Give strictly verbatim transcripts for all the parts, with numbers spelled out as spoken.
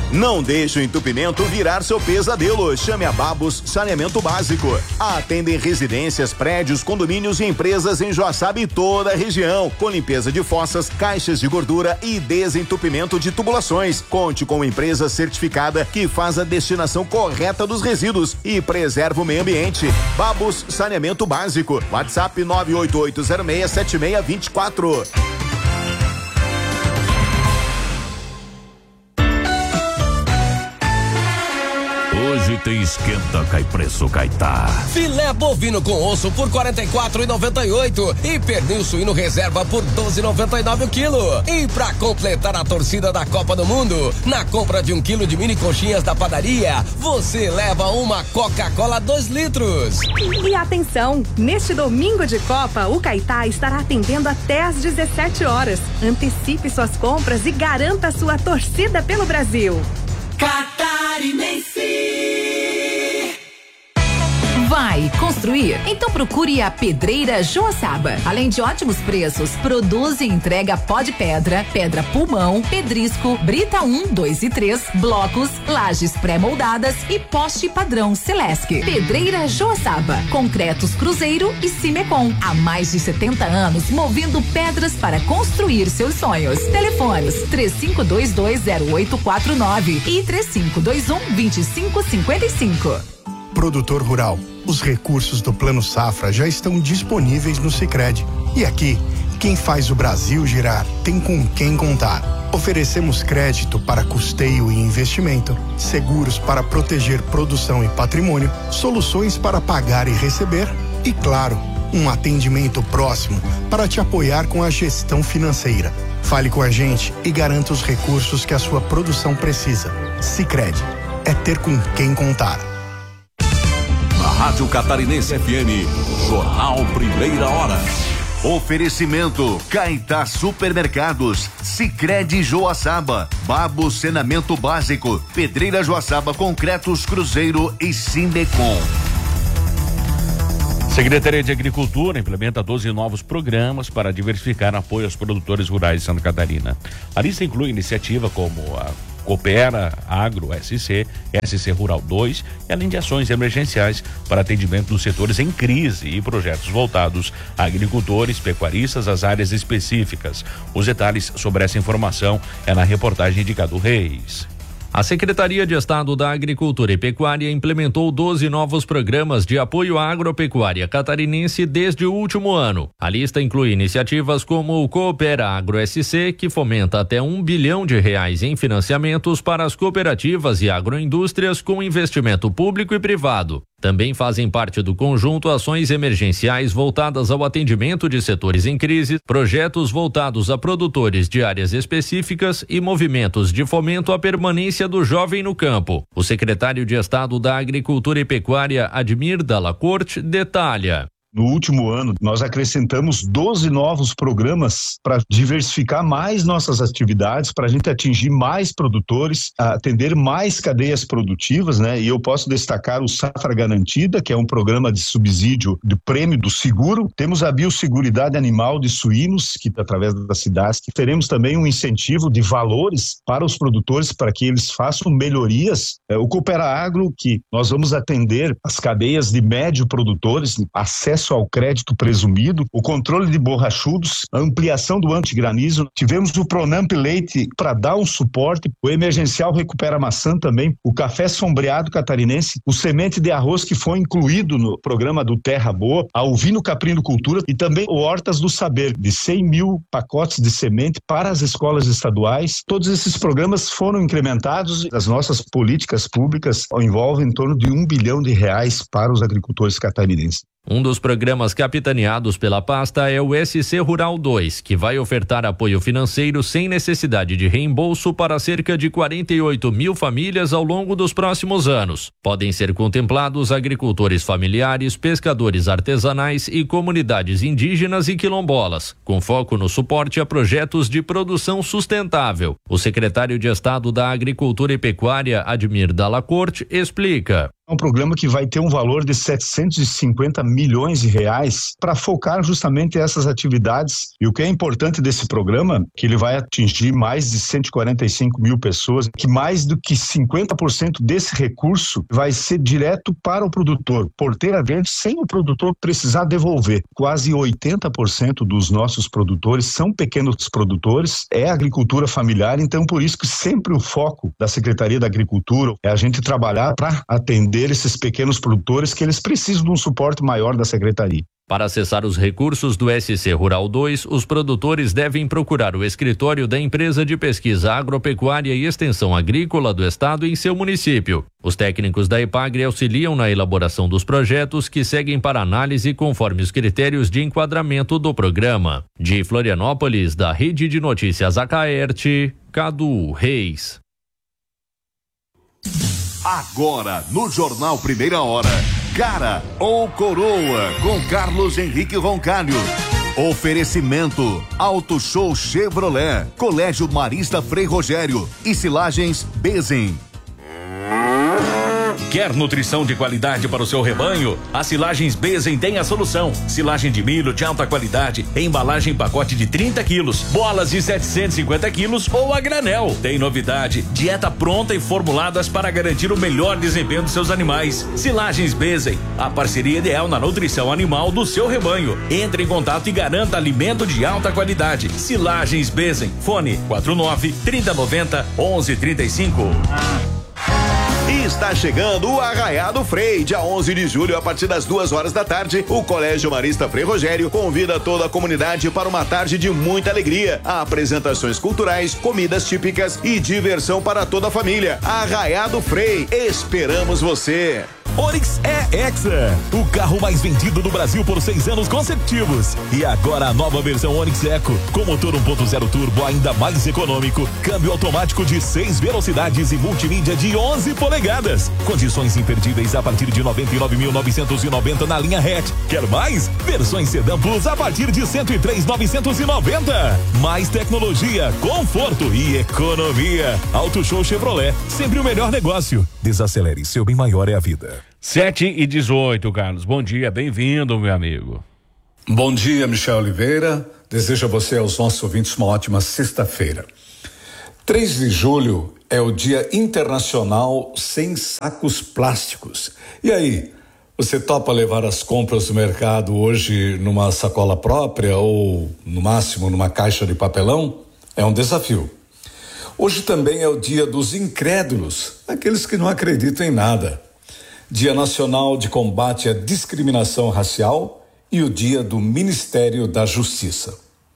Não deixe o entupimento virar seu pesadelo. Chame a Babos Saneamento Básico. Atendem residências, prédios, condomínios e empresas em Joaçaba e toda a região. Com limpeza de fossas, caixas de gordura e desentupimento de tubulações. Conte com uma empresa certificada que faz a destinação correta dos resíduos e preserva o meio ambiente. Babos Saneamento Básico. WhatsApp nove oito oito zero seis sete seis dois quatro. Hoje tem esquenta, cai preço, caetá. Filé bovino com osso por quarenta e quatro reais e noventa e oito centavos e pernil suíno reserva por doze reais e noventa e nove centavos o quilo. E pra completar a torcida da Copa do Mundo, na compra de um quilo de mini coxinhas da padaria, você leva uma Coca-Cola dois litros. E atenção, neste domingo de Copa, o Caetá estará atendendo até às dezessete horas. Antecipe suas compras e garanta sua torcida pelo Brasil. Catarinense. Vai construir? Então procure a Pedreira Joaçaba. Além de ótimos preços, produz e entrega pó de pedra, pedra pulmão, pedrisco, brita um, dois e três, blocos, lajes pré-moldadas e poste padrão Celesc. Pedreira Joaçaba. Concretos Cruzeiro e Cimecon. Há mais de setenta anos movendo pedras para construir seus sonhos. Telefones três cinco dois dois zero oito quatro nove e três cinco dois um dois cinco cinco cinco. Produtor rural, os recursos do Plano Safra já estão disponíveis no Sicredi. E aqui, quem faz o Brasil girar tem com quem contar. Oferecemos crédito para custeio e investimento, seguros para proteger produção e patrimônio, soluções para pagar e receber e, claro, um atendimento próximo para te apoiar com a gestão financeira. Fale com a gente e garanta os recursos que a sua produção precisa. Sicredi, é ter com quem contar. Rádio Catarinense F M, Jornal Primeira Hora. Oferecimento Caetá Supermercados, Sicredi Joaçaba, Babos Saneamento Básico, Pedreira Joaçaba, Concretos Cruzeiro e Cimecon. Secretaria de Agricultura implementa doze novos programas para diversificar apoio aos produtores rurais de Santa Catarina. A lista inclui iniciativa como a Coopera Agro S C, S C Rural dois, e além de ações emergenciais para atendimento dos setores em crise e projetos voltados a agricultores, pecuaristas, às áreas específicas. Os detalhes sobre essa informação é na reportagem de Cadu Reis. A Secretaria de Estado da Agricultura e Pecuária implementou doze novos programas de apoio à agropecuária catarinense desde o último ano. A lista inclui iniciativas como o Coopera Agro S C, que fomenta até um bilhão de reais em financiamentos para as cooperativas e agroindústrias com investimento público e privado. Também fazem parte do conjunto ações emergenciais voltadas ao atendimento de setores em crise, projetos voltados a produtores de áreas específicas e movimentos de fomento à permanência do jovem no campo. O secretário de Estado da Agricultura e Pecuária, Admir Dalla Corte, detalha. No último ano, nós acrescentamos doze novos programas para diversificar mais nossas atividades, para a gente atingir mais produtores, atender mais cadeias produtivas, né? E eu posso destacar o Safra Garantida, que é um programa de subsídio do prêmio do seguro. Temos a Biosseguridade Animal de Suínos, que através da cidade, que teremos também um incentivo de valores para os produtores, para que eles façam melhorias. É, o Coopera Agro, que nós vamos atender as cadeias de médio produtores, acesso ao crédito presumido, o controle de borrachudos, a ampliação do antigranizo. Tivemos o Pronamp Leite para dar um suporte, o emergencial Recupera Maçã também, o café sombreado catarinense, o semente de arroz que foi incluído no programa do Terra Boa, a Ovino Caprino Cultura e também o Hortas do Saber, de cem mil pacotes de semente para as escolas estaduais. Todos esses programas foram incrementados. As nossas políticas públicas envolvem em torno de um bilhão de reais para os agricultores catarinenses. Um dos programas capitaneados pela pasta é o S C Rural dois, que vai ofertar apoio financeiro sem necessidade de reembolso para cerca de quarenta e oito mil famílias ao longo dos próximos anos. Podem ser contemplados agricultores familiares, pescadores artesanais e comunidades indígenas e quilombolas, com foco no suporte a projetos de produção sustentável. O secretário de Estado da Agricultura e Pecuária, Admir Dalla Corte, explica. É um programa que vai ter um valor de setecentos e cinquenta milhões de reais para focar justamente essas atividades. E o que é importante desse programa, que ele vai atingir mais de cento e quarenta e cinco mil pessoas, que mais do que cinquenta por cento desse recurso vai ser direto para o produtor, porteira verde, sem o produtor precisar devolver. Quase oitenta por cento dos nossos produtores são pequenos produtores, é agricultura familiar, então por isso que sempre o foco da Secretaria da Agricultura é a gente trabalhar para atender esses pequenos produtores que eles precisam de um suporte maior da Secretaria. Para acessar os recursos do S C Rural dois, os produtores devem procurar o escritório da Empresa de Pesquisa Agropecuária e Extensão Agrícola do Estado em seu município. Os técnicos da EPAGRE auxiliam na elaboração dos projetos que seguem para análise conforme os critérios de enquadramento do programa. De Florianópolis, da Rede de Notícias Acaerte, Cadu Reis. Agora, no Jornal Primeira Hora, Cara ou Coroa, com Carlos Henrique Roncalho. Oferecimento, Auto Show Chevrolet, Colégio Marista Frei Rogério e Silagens Bezen. Quer nutrição de qualidade para o seu rebanho? A Silagens Bezen tem a solução. Silagem de milho de alta qualidade, embalagem em pacote de trinta quilos, bolas de setecentos e cinquenta quilos ou a granel. Tem novidade, dieta pronta e formuladas para garantir o melhor desempenho dos seus animais. Silagens Bezen, a parceria ideal na nutrição animal do seu rebanho. Entre em contato e garanta alimento de alta qualidade. Silagens Bezen, fone quatro nove, trinta, noventa, onze, trinta e cinco. E está chegando o Arraiado Frei, dia onze de julho, a partir das duas horas da tarde. O Colégio Marista Frei Rogério convida toda a comunidade para uma tarde de muita alegria. Há apresentações culturais, comidas típicas e diversão para toda a família. Arraiado Frei, esperamos você. Onix é Hexa, o carro mais vendido do Brasil por seis anos consecutivos. E agora a nova versão Onix Eco, com motor um ponto zero turbo ainda mais econômico, câmbio automático de seis velocidades e multimídia de onze polegadas. Condições imperdíveis a partir de noventa e nove mil novecentos e noventa na linha hatch. Quer mais? Versões Sedan Plus a partir de cento e três mil novecentos e noventa. Mais tecnologia, conforto e economia. Auto Show Chevrolet, sempre o melhor negócio. Desacelere, seu bem maior é a vida. sete e dezoito, Carlos. Bom dia, bem-vindo, meu amigo. Bom dia, Michel Oliveira. Desejo a você e aos nossos ouvintes uma ótima sexta-feira. três de julho é o Dia Internacional Sem Sacos Plásticos. E aí, você topa levar as compras do mercado hoje numa sacola própria ou, no máximo, numa caixa de papelão? É um desafio. Hoje também é o Dia dos Incrédulos, aqueles que não acreditam em nada. Dia Nacional de Combate à Discriminação Racial e o Dia do Ministério da Justiça.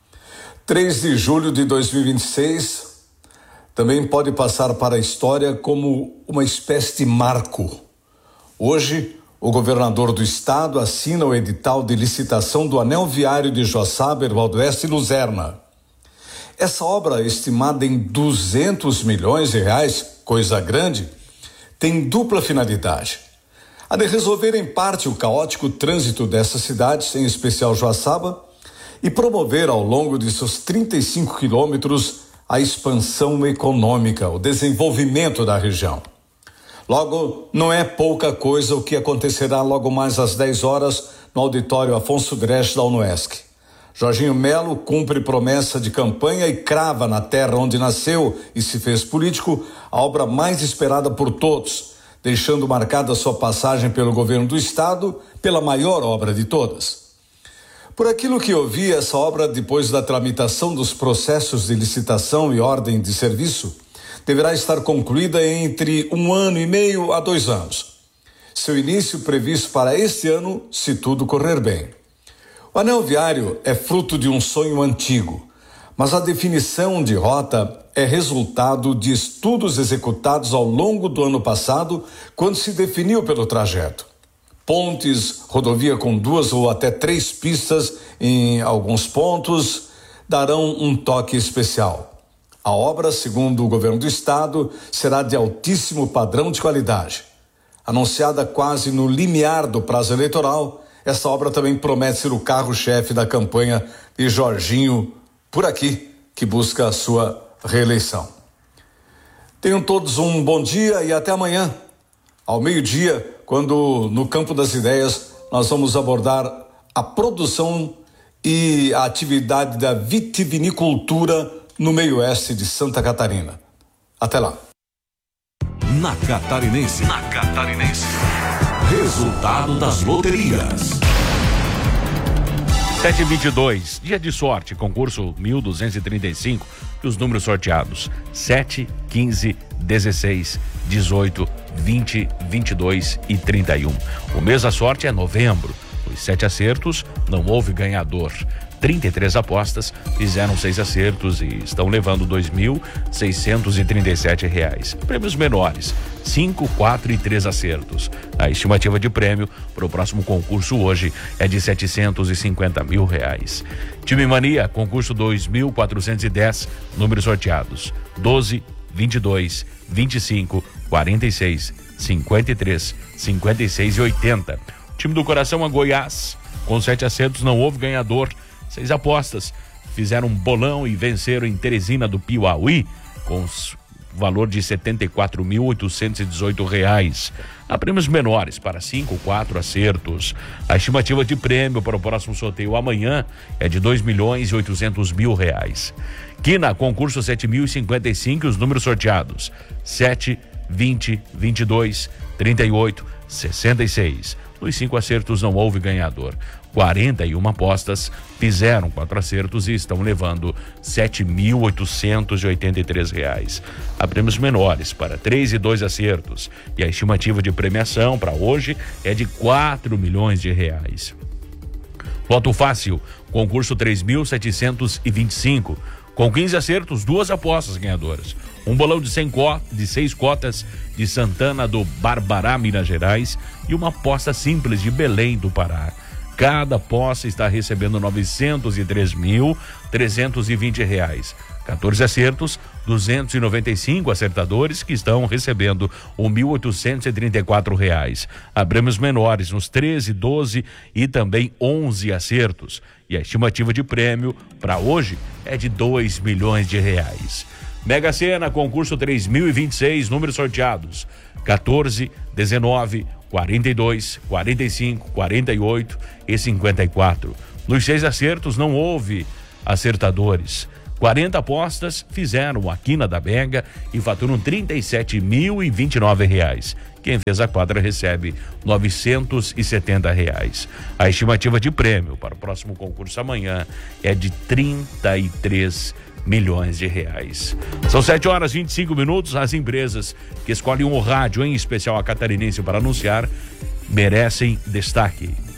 três de julho de dois mil e vinte e seis também pode passar para a história como uma espécie de marco. Hoje, o governador do estado assina o edital de licitação do Anel Viário de Joaçaba, Erval do Oeste e Luzerna. Essa obra, estimada em duzentos milhões de reais, coisa grande, tem dupla finalidade. A de resolver em parte o caótico trânsito dessas cidades, em especial Joaçaba, e promover ao longo de seus trinta e cinco quilômetros a expansão econômica, o desenvolvimento da região. Logo, não é pouca coisa o que acontecerá logo mais às dez horas no auditório Afonso Dresch da UNOESC. Jorginho Melo cumpre promessa de campanha e crava na terra onde nasceu e se fez político a obra mais esperada por todos, deixando marcada sua passagem pelo governo do estado pela maior obra de todas. Por aquilo que eu vi, essa obra, depois da tramitação dos processos de licitação e ordem de serviço, deverá estar concluída entre um ano e meio a dois anos. Seu início previsto para este ano, se tudo correr bem. O anel viário é fruto de um sonho antigo, mas a definição de rota é resultado de estudos executados ao longo do ano passado, quando se definiu pelo trajeto. Pontes, rodovia com duas ou até três pistas em alguns pontos, darão um toque especial. A obra, segundo o governo do estado, será de altíssimo padrão de qualidade. Anunciada quase no limiar do prazo eleitoral, essa obra também promete ser o carro-chefe da campanha de Jorginho, por aqui, que busca a sua reeleição. Tenham todos um bom dia e até amanhã, ao meio-dia, quando no campo das ideias nós vamos abordar a produção e a atividade da vitivinicultura no meio oeste de Santa Catarina. Até lá. Na Catarinense. Na Catarinense. Resultado das loterias. sete e vinte e dois, dia de sorte, concurso mil duzentos e trinta e cinco, e os números sorteados: sete, quinze, dezesseis, dezoito, vinte, vinte e dois e trinta e um. O mês da sorte é novembro. Os sete acertos, não houve ganhador. trinta e três apostas fizeram seis acertos e estão levando dois mil seiscentos e trinta e sete reais. Prêmios menores: cinco, quatro e três acertos. A estimativa de prêmio para o próximo concurso hoje é de setecentos e cinquenta mil reais. Time Mania, concurso dois mil quatrocentos e dez, números sorteados: doze, vinte e dois, vinte e cinco, quarenta e seis, cinquenta e três, cinquenta e seis e oitenta. Time do Coração a Goiás, com sete acertos, não houve ganhador. Seis apostas fizeram um bolão e venceram em Teresina do Piauí com valor de setenta e quatro mil oitocentos e dezoito reais. Há prêmios menores para cinco, quatro acertos. A estimativa de prêmio para o próximo sorteio amanhã é de dois milhões e oitocentos mil reais. Quina, concurso sete mil e cinquenta e cinco, os números sorteados: sete, vinte, vinte e dois, trinta e oito, sessenta e seis. Nos cinco acertos não houve ganhador. quarenta e uma apostas fizeram quatro acertos e estão levando sete mil oitocentos e oitenta e três reais. Há prêmios menores para três e dois acertos e a estimativa de premiação para hoje é de quatro milhões de reais. Loto Fácil, concurso três mil setecentos e vinte e cinco, com quinze acertos, duas apostas ganhadoras. Um bolão de, cem co- de seis cotas de Santana do Barbará, Minas Gerais, e uma aposta simples de Belém do Pará. Cada aposta está recebendo novecentos e três mil, trezentos e vinte reais. quatorze acertos, duzentos e noventa e cinco acertadores que estão recebendo mil oitocentos e trinta e quatro reais. Há prêmios menores nos treze, doze e também onze acertos. E a estimativa de prêmio para hoje é de dois milhões de reais. Mega Sena, concurso três mil e vinte e seis, números sorteados: quatorze, dezenove, quarenta e dois, quarenta e cinco, quarenta e oito e cinquenta e quatro. Nos seis acertos não houve acertadores. quarenta apostas fizeram a quina da Mega e faturam trinta e sete mil e vinte e nove reais. Quem fez a quadra recebe novecentos e setenta reais. A estimativa de prêmio para o próximo concurso amanhã é de trinta e três milhões de reais. São sete horas e vinte e cinco minutos. As empresas que escolhem o rádio, em especial a Catarinense, para anunciar, merecem destaque.